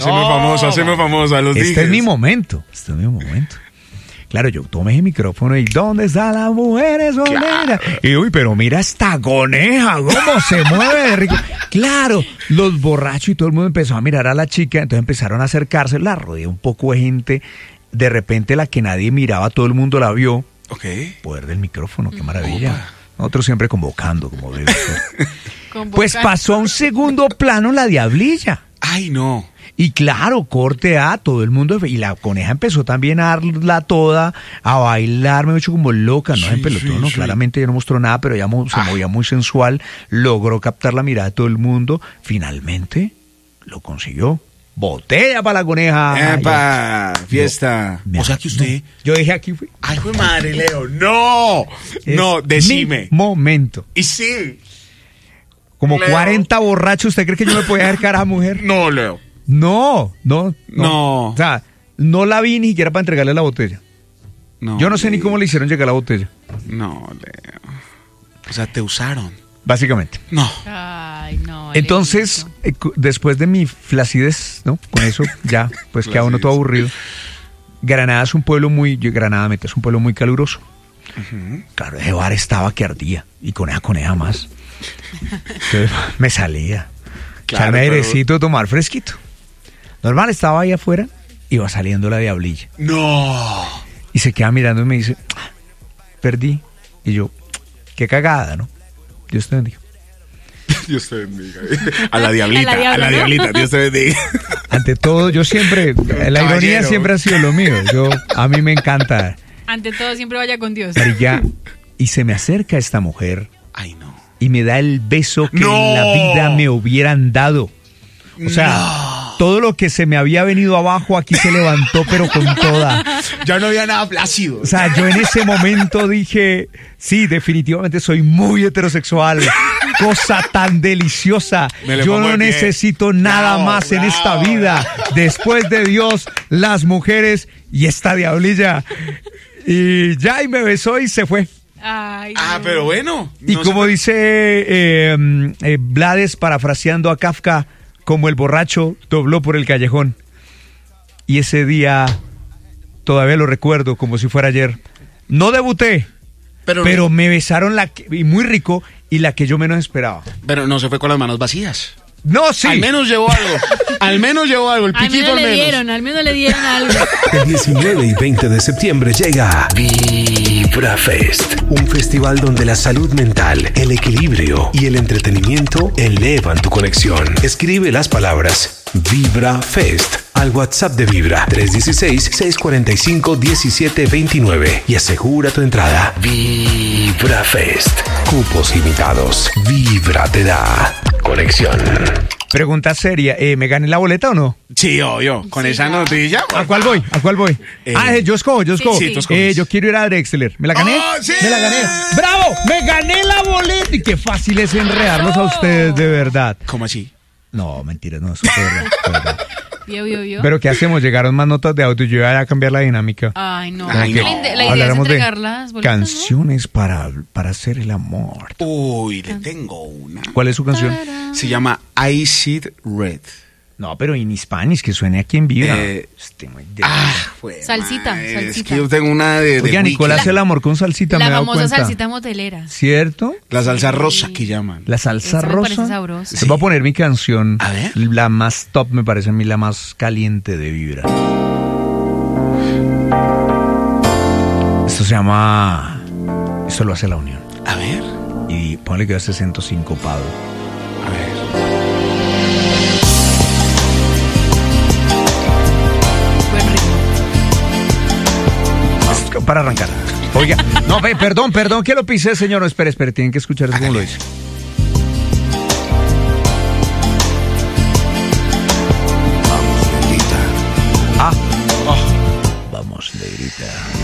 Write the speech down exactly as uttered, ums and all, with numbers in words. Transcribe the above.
Hacemos famoso, hacemos famoso a los Este dijes. es mi momento, este es mi momento. Claro, yo tomé el micrófono y ¿dónde está la mujer solera? Claro. Y uy, pero mira esta coneja, cómo se mueve de rico. Claro, los borrachos y todo el mundo empezó a mirar a la chica, entonces empezaron a acercarse, la rodeó un poco de gente. De repente la que nadie miraba, todo el mundo la vio. Ok. Poder del micrófono, qué maravilla. Opa. Nosotros siempre convocando, como debe ser. Convocar. Pues pasó a un segundo plano la diablilla. Ay, no. Y claro, corte A, todo el mundo, y la coneja empezó también a darla toda, a bailar, me he hecho como loca, no Sí, se empelotó, sí, no, sí. claramente ella no mostró nada, pero ella mo- se Ah. movía muy sensual, logró captar la mirada de todo el mundo, finalmente lo consiguió. Botella para la coneja. ¡Epa! Fiesta. Me- O sea que usted... no, yo dije aquí fui. Ay, fue madre, Leo. ¡No! Es No, decime. mi momento. Y sí. Como Leo. cuarenta borrachos, ¿usted cree que yo me podía acercar a esa mujer? No, Leo. No, no, no. No. O sea, no la vi ni siquiera para entregarle la botella. No. Yo no sé ni Leo. cómo le hicieron llegar la botella, No, Leo. O sea, te usaron. básicamente. No. Ay, no. Entonces, Alejito. eh, cu- después de mi flacidez, ¿no? Con eso ya, pues queda uno todo aburrido. Granada es un pueblo muy, yo- Granada Meta es un pueblo muy caluroso. Claro, ese bar estaba que ardía y con esa coneja más. Entonces, me salía. Claro, Echarme pero- airecito, tomar fresquito. Normal, estaba ahí afuera, iba saliendo la diablilla. No. Y se queda mirando y me dice, perdí. Y yo, qué cagada, ¿no? Dios te bendiga. Dios te bendiga. A la diablita, A la diabla, a la ¿no? diablita. Dios te bendiga. Ante todo, yo siempre, la ironía Caballero. siempre ha sido lo mío. Yo, a mí me encanta Ante todo, siempre vaya con Dios. brillar. Y se me acerca esta mujer Ay, no. y me da el beso que ¡No! en la vida me hubieran dado. O sea, todo lo que se me había venido abajo aquí se levantó, pero con toda. Ya no había nada plácido. O sea, yo en ese momento dije, sí, definitivamente soy muy heterosexual. Cosa tan deliciosa. Me le Yo pongo no de pie. necesito nada Bravo, más en bravo, esta vida. Después de Dios, las mujeres y esta diablilla. Y ya, y me besó y se fue. Ay, Ah, no. pero bueno. Y no como se- dice eh, mm, eh, Blades, parafraseando a Kafka, como el borracho dobló por el callejón. Y ese día todavía lo recuerdo como si fuera ayer. No debuté, Pero, pero me besaron la que- y muy rico y la que yo menos esperaba. pero no se fue con las manos vacías. No, sí. Al menos llevó algo. Al menos llevó algo. El Al piquito menos al le menos. dieron, al menos le dieron algo. El diecinueve y veinte de septiembre llega Vibra Fest, un festival donde la salud mental, el equilibrio y el entretenimiento elevan tu conexión. Escribe las palabras Vibra Fest al WhatsApp de Vibra tres uno seis, seis cuatro cinco, uno siete dos nueve y asegura tu entrada. Vibra Fest, cupos limitados. Vibra te da conexión. Pregunta seria, eh, ¿me gané la boleta o no? Sí, obvio. Con Sí, esa claro. notilla. ¿A cuál voy? ¿A cuál voy? Eh, ah, eh, yo escojo, yo escojo. sí, tú escoges. Eh, yo quiero ir a Drexler. ¿Me la gané? ¡Oh, sí! Me la gané. ¡Bravo! ¡Me gané la boleta! Y qué fácil es enredarlos a ustedes, de verdad. ¿Cómo así? No, mentiras, no, eso es de verdad, de verdad. Vio, vio, vio. Pero ¿qué hacemos? Llegaron más notas de auto y yo iba a cambiar la dinámica. Ay, no. Ay, La no. ide- La idea es Hablaremos de entregar las boletas, ¿no? canciones para, para hacer el amor. Uy, le tengo una. ¿Cuál es su canción? Se llama I See Red. No, pero en Spanish, que suene aquí en Vibra. Eh, Este, muy de- Ah, fue Salsita, madre, Es salsita. que yo tengo una de. de Oiga, Wiki. Nicolás, el amor con salsita, me La he dado famosa cuenta. salsita motelera. ¿Cierto? La salsa rosa que llaman. La salsa Esa me rosa. parece sabrosa. Les voy a poner mi canción. A ver. La más top, me parece a mí, la más caliente de Vibra. Esto se llama... Esto lo hace La Unión. A ver. Y ponle que hace ciento cinco pado. A ver. Buen ritmo. Para arrancar. Oiga, no, ve, perdón, perdón que lo pisé, señor. No, espere, espere, tienen que escuchar eso como lo dice. Vamos, bendita. Ah, vamos, negrita.